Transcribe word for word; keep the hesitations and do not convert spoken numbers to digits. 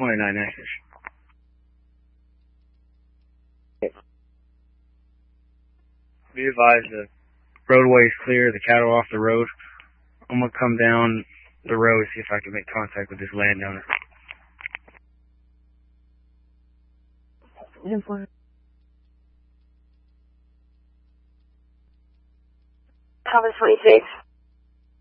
twenty-nine active. Be advised, the roadway is clear, the cattle off the road. I'm going to come down the road, see if I can make contact with this landowner. Thomas twenty-six.